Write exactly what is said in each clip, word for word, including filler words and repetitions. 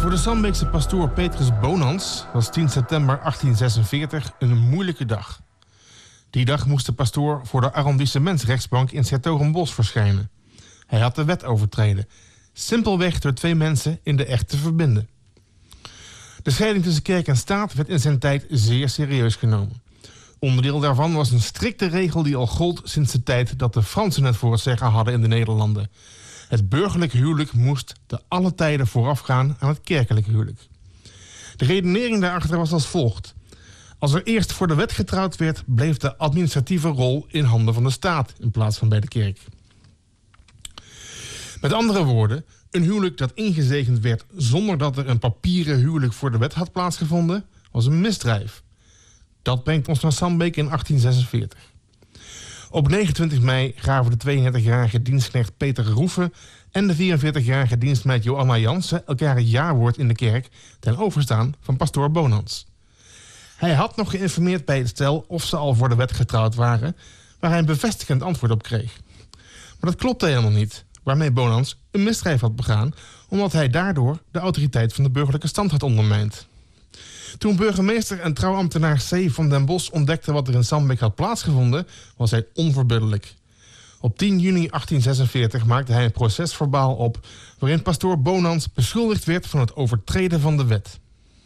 Voor de Sambeekse pastoor Petrus Bonans was tien september achttien zesenveertig een moeilijke dag. Die dag moest de pastoor voor de arrondissementsrechtsbank in 's-Hertogenbosch verschijnen. Hij had de wet overtreden, simpelweg door twee mensen in de echt te verbinden. De scheiding tussen kerk en staat werd in zijn tijd zeer serieus genomen. Onderdeel daarvan was een strikte regel die al gold sinds de tijd dat de Fransen het voor het zeggen hadden in de Nederlanden. Het burgerlijk huwelijk moest te alle tijden voorafgaan aan het kerkelijk huwelijk. De redenering daarachter was als volgt. Als er eerst voor de wet getrouwd werd, bleef de administratieve rol in handen van de staat in plaats van bij de kerk. Met andere woorden, een huwelijk dat ingezegend werd zonder dat er een papieren huwelijk voor de wet had plaatsgevonden, was een misdrijf. Dat brengt ons naar Sambeek in achttien zesenveertig. Op negenentwintig mei gaven de tweeëndertigjarige dienstknecht Peter Roefe en de vierenveertigjarige dienstmeid Johanna Jansen elkaar het jawoord in de kerk ten overstaan van pastoor Bonans. Hij had nog geïnformeerd bij het stel of ze al voor de wet getrouwd waren, waar hij een bevestigend antwoord op kreeg. Maar dat klopte helemaal niet, waarmee Bonans een misdrijf had begaan, omdat hij daardoor de autoriteit van de burgerlijke stand had ondermijnd. Toen burgemeester en trouwambtenaar C. van den Bos ontdekte wat er in Sambeek had plaatsgevonden, was hij onverbiddelijk. Op tien juni achttien zesenveertig maakte hij een procesverbaal op, waarin pastoor Bonans beschuldigd werd van het overtreden van de wet.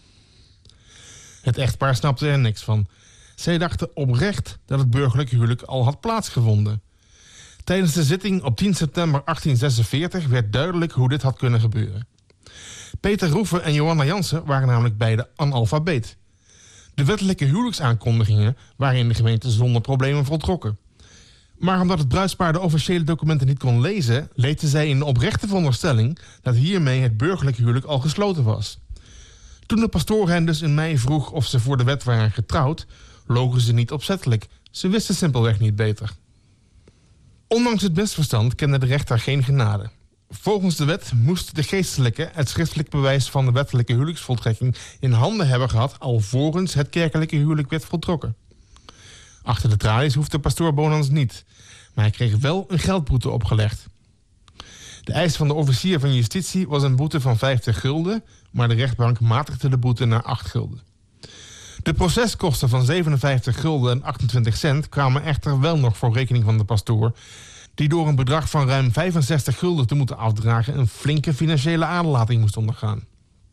Het echtpaar snapte er niks van. Zij dachten oprecht dat het burgerlijk huwelijk al had plaatsgevonden. Tijdens de zitting op tien september achttien zesenveertig werd duidelijk hoe dit had kunnen gebeuren. Peter Roefe en Johanna Jansen waren namelijk beide analfabeet. De wettelijke huwelijksaankondigingen waren in de gemeente zonder problemen voltrokken. Maar omdat het bruidspaar de officiële documenten niet kon lezen, leefden zij in de oprechte veronderstelling dat hiermee het burgerlijk huwelijk al gesloten was. Toen de pastoor hen dus in mei vroeg of ze voor de wet waren getrouwd, logen ze niet opzettelijk. Ze wisten simpelweg niet beter. Ondanks het misverstand kende de rechter geen genade. Volgens de wet moest de geestelijke het schriftelijk bewijs van de wettelijke huwelijksvoltrekking in handen hebben gehad alvorens het kerkelijke huwelijk werd voltrokken. Achter de tralies hoefde pastoor Bonans niet, maar hij kreeg wel een geldboete opgelegd. De eis van de officier van justitie was een boete van vijftig gulden, maar de rechtbank matigde de boete naar acht gulden. De proceskosten van zevenenvijftig gulden en achtentwintig cent kwamen echter wel nog voor rekening van de pastoor, die door een bedrag van ruim vijfenzestig gulden te moeten afdragen een flinke financiële aderlating moest ondergaan.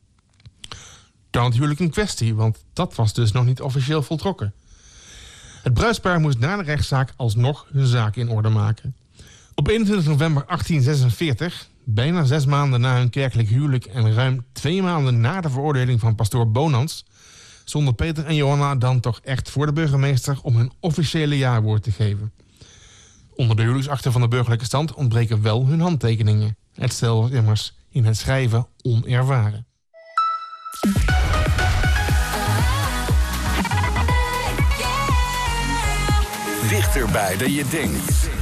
Dan het huwelijk in kwestie, want dat was dus nog niet officieel voltrokken. Het bruidspaar moest na de rechtszaak alsnog hun zaak in orde maken. Op eenentwintig november achttien zesenveertig, bijna zes maanden na hun kerkelijk huwelijk en ruim twee maanden na de veroordeling van pastoor Bonans, zonden Peter en Johanna dan toch echt voor de burgemeester om hun officiële jawoord te geven. Onder de huwelijksakte van de burgerlijke stand ontbreken wel hun handtekeningen. Het stel was immers in het schrijven onervaren. Dichterbij dan je denkt.